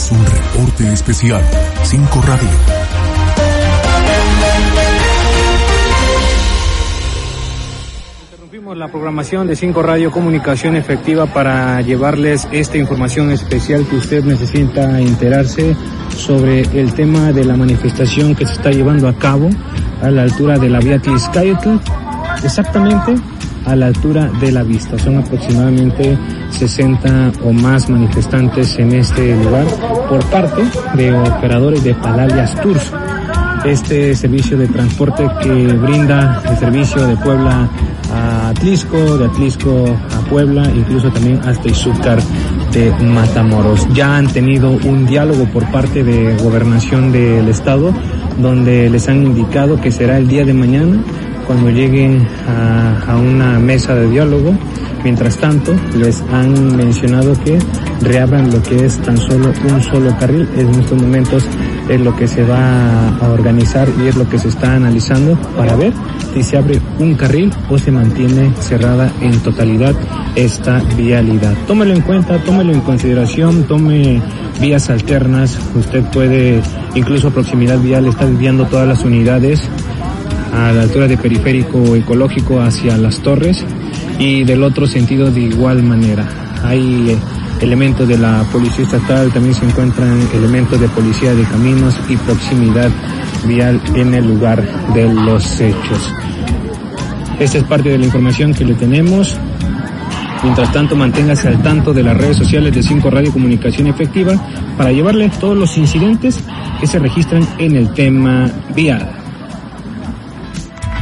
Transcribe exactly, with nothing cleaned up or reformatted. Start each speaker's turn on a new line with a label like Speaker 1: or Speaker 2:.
Speaker 1: es un reporte especial. cinco Radio.
Speaker 2: Interrumpimos la programación de cinco Radio Comunicación Efectiva para llevarles esta información especial que usted necesita enterarse sobre el tema de la manifestación que se está llevando a cabo a la altura de la vía Tliscayotl, exactamente a la altura de la vista. Son aproximadamente sesenta o más manifestantes en este lugar por parte de operadores de Palalias Tours, este servicio de transporte que brinda el servicio de Puebla a Atlisco, de Atlisco a Puebla, incluso también hasta Izúcar de Matamoros. Ya han tenido un diálogo por parte de Gobernación del Estado, donde les han indicado que será el día de mañana cuando lleguen a, a una mesa de diálogo. Mientras tanto, les han mencionado que reabran lo que es tan solo un solo carril. En estos momentos es lo que se va a organizar y es lo que se está analizando para ver si se abre un carril o se mantiene cerrada en totalidad esta vialidad. Tómelo en cuenta, tómelo en consideración, tome vías alternas. Usted puede, incluso a proximidad vial, está desviando todas las unidades a la altura de Periférico Ecológico hacia Las Torres, y del otro sentido de igual manera. Hay eh, elementos de la Policía Estatal, también se encuentran elementos de Policía de Caminos y proximidad vial en el lugar de los hechos. Esta es parte de la información que le tenemos. Mientras tanto, manténgase al tanto de las redes sociales de cinco Radio Comunicación Efectiva para llevarle todos los incidentes que se registran en el tema vial.